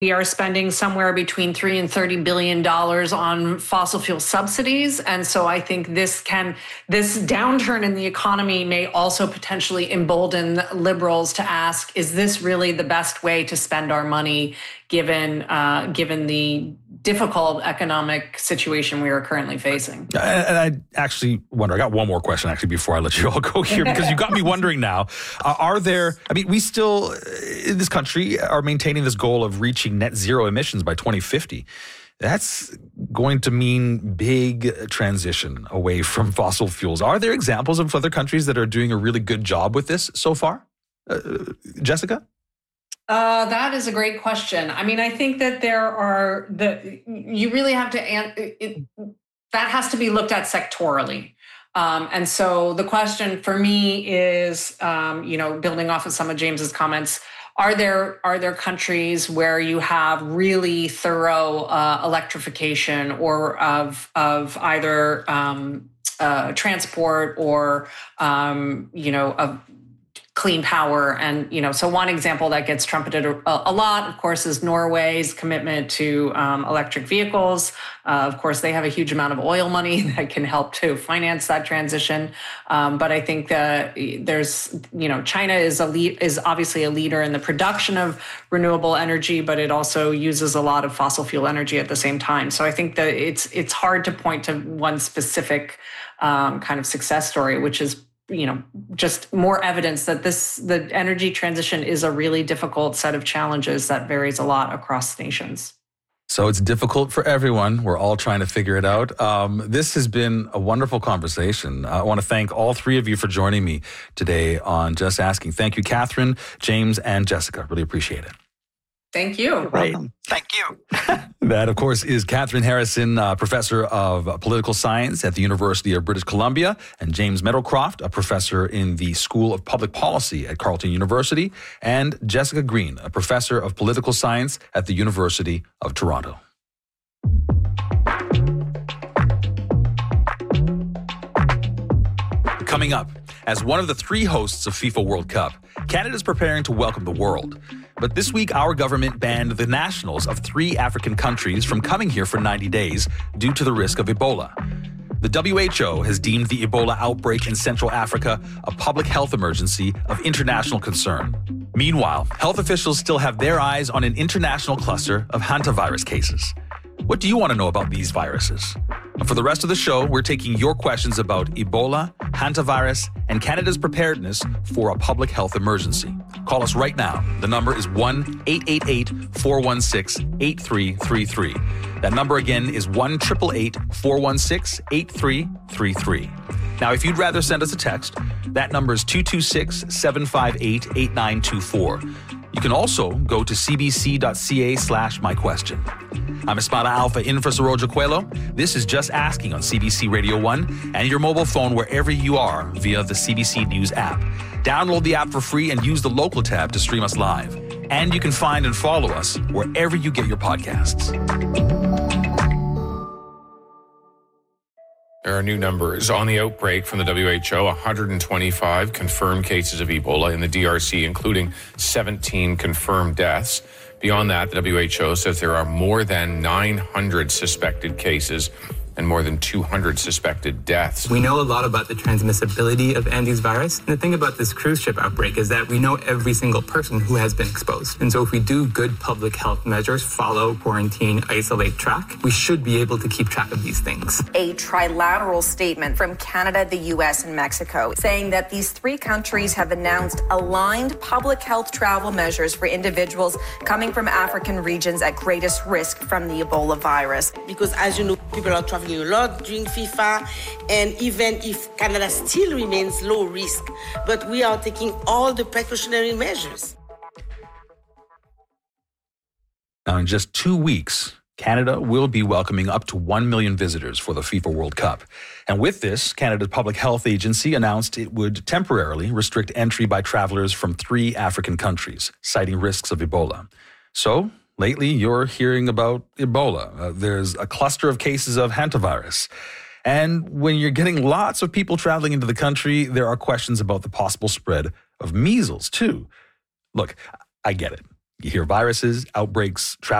We are spending somewhere between $3 and $30 billion on fossil fuel subsidies. And so I think this downturn in the economy may also potentially embolden liberals to ask, is this really the best way to spend our money given the difficult economic situation we are currently facing? And I actually wonder, I got one more question actually before I let you all go here, because you got me wondering now, we still in this country are maintaining this goal of reaching net zero emissions by 2050. That's going to mean big transition away from fossil fuels. Are there examples of other countries that are doing a really good job with this so far? Jessica? That is a great question. I mean, I think that you really have to, that has to be looked at sectorally. And so the question for me is, building off of some of James's comments, are there countries where you have really thorough electrification or of either transport or of clean power? And so one example that gets trumpeted a lot, of course, is Norway's commitment to electric vehicles. Of course, they have a huge amount of oil money that can help to finance that transition. But I think that China is obviously a leader in the production of renewable energy, but it also uses a lot of fossil fuel energy at the same time. So I think that it's hard to point to one specific kind of success story, which is just more evidence that the energy transition is a really difficult set of challenges that varies a lot across nations. So it's difficult for everyone. We're all trying to figure it out. This has been a wonderful conversation. I want to thank all three of you for joining me today on Just Asking. Thank you, Catherine, James, and Jessica. Really appreciate it. Thank you. You're welcome. Thank you. That, of course, is Catherine Harrison, professor of political science at the University of British Columbia, and James Meadowcroft, a professor in the School of Public Policy at Carleton University, and Jessica Green, a professor of political science at the University of Toronto. Coming up, as one of the three hosts of FIFA World Cup, Canada is preparing to welcome the world. But this week, our government banned the nationals of 3 African countries from coming here for 90 days due to the risk of Ebola. The WHO has deemed the Ebola outbreak in Central Africa a public health emergency of international concern. Meanwhile, health officials still have their eyes on an international cluster of hantavirus cases. What do you want to know about these viruses? And for the rest of the show, we're taking your questions about Ebola, hantavirus, and Canada's preparedness for a public health emergency. Call us right now. The number is 1-888-416-8333. That number again is 1-888-416-8333. Now, if you'd rather send us a text, that number is 226-758-8924. You can also go to cbc.ca/myquestion. I'm Espada Alpha in for Saroja Coelho. This is Just Asking on CBC Radio 1 and your mobile phone wherever you are via the CBC News app. Download the app for free and use the local tab to stream us live. And you can find and follow us wherever you get your podcasts. There are new numbers on the outbreak from the WHO, 125 confirmed cases of Ebola in the DRC, including 17 confirmed deaths. Beyond that, the WHO says there are more than 900 suspected cases and more than 200 suspected deaths. We know a lot about the transmissibility of Andes virus. And the thing about this cruise ship outbreak is that we know every single person who has been exposed. And so if we do good public health measures, follow, quarantine, isolate, track, we should be able to keep track of these things. A trilateral statement from Canada, the U.S., and Mexico saying that these 3 countries have announced aligned public health travel measures for individuals coming from African regions at greatest risk from the Ebola virus. Because as you know, people are traveling a lot during FIFA, and even if Canada still remains low risk, but we are taking all the precautionary measures. Now, in just 2 weeks, Canada will be welcoming up to 1 million visitors for the FIFA World Cup. And with this, Canada's Public Health Agency announced it would temporarily restrict entry by travelers from 3 African countries, citing risks of Ebola. So, lately, you're hearing about Ebola. There's a cluster of cases of hantavirus. And when you're getting lots of people traveling into the country, there are questions about the possible spread of measles, too. Look, I get it. You hear viruses, outbreaks,